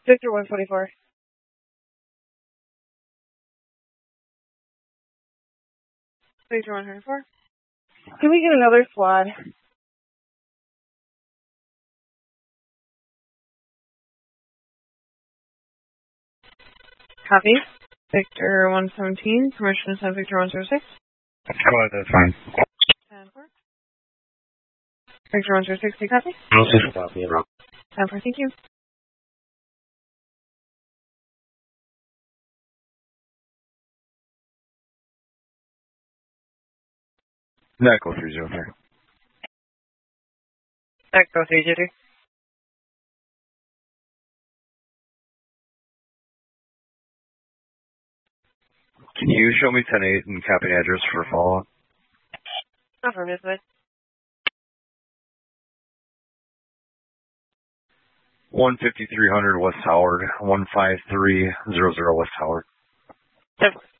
Victor 144. Victor 144. Can we get another squad? Copy. Victor 117. Permission to send Victor 106. Go ahead, that's fine. 10-4. Victor 106, do you copy? Copy. 10-4, thank you. Echo 303. Echo 303. Can you show me 10-8 and copy address for follow-up? Affirmative. 15300 West Howard, 15300 West Howard. 10-4.